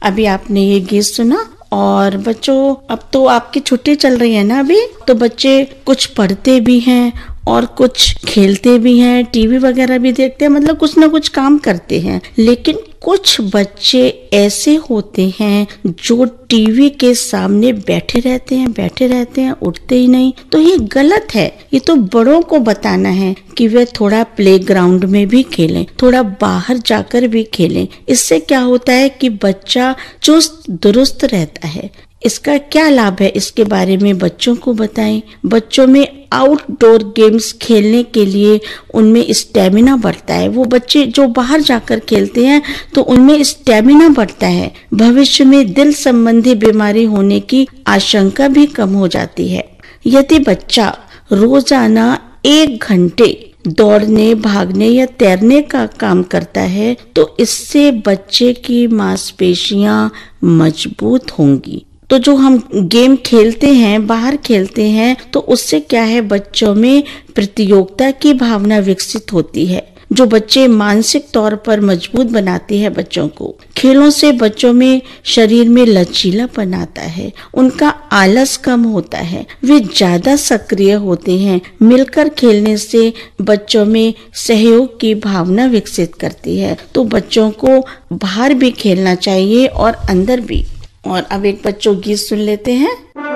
अभी आपने ये गीत सुना। और बच्चों, अब तो आपकी छुट्टी चल रही है ना अभी, तो बच्चे कुछ पढ़ते भी हैं और कुछ खेलते भी हैं, टीवी वगैरह भी देखते हैं, मतलब कुछ ना कुछ काम करते हैं। लेकिन कुछ बच्चे ऐसे होते हैं जो टीवी के सामने बैठे रहते हैं, उठते ही नहीं। तो ये गलत है। ये तो बड़ों को बताना है कि वे थोड़ा प्लेग्राउंड में भी खेलें, थोड़ा बाहर जाकर भी खेलें। इससे क्या होता है कि बच्चा चुस्त दुरुस्त रहता है। इसका क्या लाभ है, इसके बारे में बच्चों को बताएं। बच्चों में आउटडोर गेम्स खेलने के लिए उनमें स्टेमिना बढ़ता है। वो बच्चे जो बाहर जाकर खेलते हैं तो उनमें स्टेमिना बढ़ता है। भविष्य में दिल संबंधी बीमारी होने की आशंका भी कम हो जाती है। यदि बच्चा रोजाना 1 घंटे दौड़ने, भागने या तैरने का काम करता है तो इससे बच्चे की मांसपेशियां मजबूत होंगी। तो जो हम गेम खेलते हैं, बाहर खेलते हैं, तो उससे क्या है, बच्चों में प्रतियोगिता की भावना विकसित होती है, जो बच्चे मानसिक तौर पर मजबूत बनाती है बच्चों को। खेलों से बच्चों में शरीर में लचीलापन आता है, उनका आलस कम होता है, वे ज्यादा सक्रिय होते हैं। मिलकर खेलने से बच्चों में सहयोग की भावना विकसित करती है। तो बच्चों को बाहर भी खेलना चाहिए और अंदर भी। और अब एक बच्चों गीत सुन लेते हैं।